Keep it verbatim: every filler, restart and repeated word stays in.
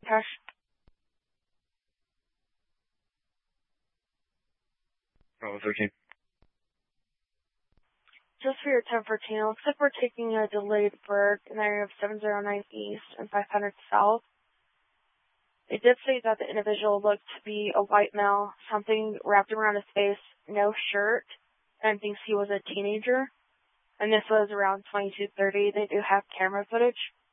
Cash. Bravo thirteen. Just for your ten fourteen, it looks like we're taking a delayed berg in the area of seven oh nine East and five hundred South. They did say that the individual looked to be a white male, something wrapped around his face, no shirt, and thinks he was a teenager. And this was around twenty-two thirty. They do have camera footage.